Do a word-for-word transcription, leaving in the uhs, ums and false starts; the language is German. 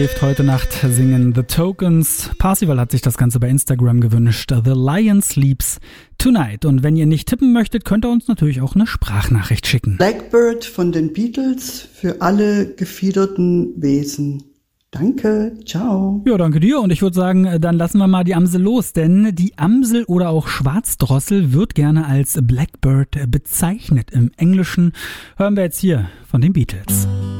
Heute Nacht singen The Tokens. Parsival hat sich das Ganze bei Instagram gewünscht. The Lion Sleeps Tonight. Und wenn ihr nicht tippen möchtet, könnt ihr uns natürlich auch eine Sprachnachricht schicken. Blackbird von den Beatles für alle gefiederten Wesen. Danke, ciao. Ja, danke dir. Und ich würde sagen, dann lassen wir mal die Amsel los. Denn die Amsel oder auch Schwarzdrossel wird gerne als Blackbird bezeichnet. Im Englischen hören wir jetzt hier von den Beatles.